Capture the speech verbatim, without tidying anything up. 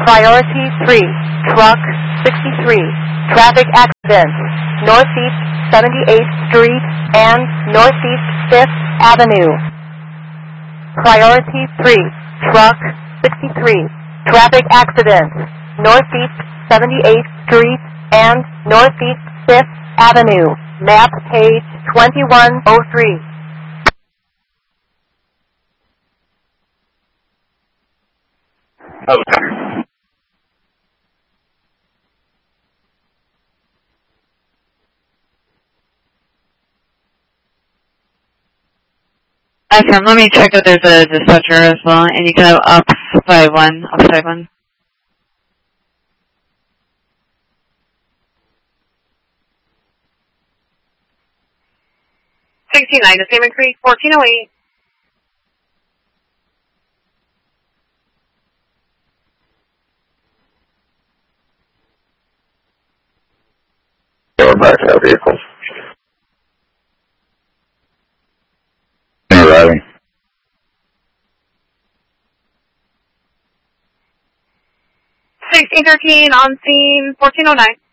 Priority three, truck sixty-three, traffic accident, Northeast seventy-eighth Street and Northeast fifth Avenue. Priority three, truck sixty-three, traffic accident, Northeast seventy-eighth Street and Northeast fifth Avenue. Map page twenty-one oh three. Oh. Awesome. Let me check if there's a dispatcher as well, and you go up by one, up by one. sixty-nine to Salmon Creek, fourteen oh eight. We're back to our vehicles. Arriving. sixteen thirteen on scene, fourteen oh nine.